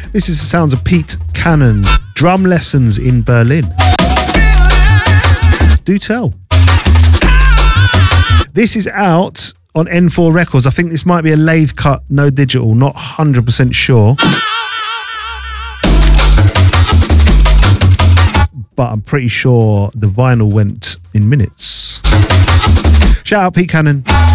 This is the sounds of Pete Cannon. Drum lessons in Berlin. Do tell. This is out on N4 Records. I think this might be a lathe cut, no digital, not 100% sure. But I'm pretty sure the vinyl went in minutes. Shout out Pete Cannon.